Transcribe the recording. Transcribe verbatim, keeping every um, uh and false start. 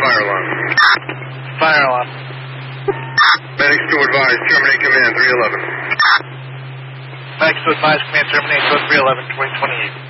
fire alarm. Fire alarm. Medics to advise, terminate command three eleven. Medics to advise, command terminate code three eleven, twenty twenty-eight.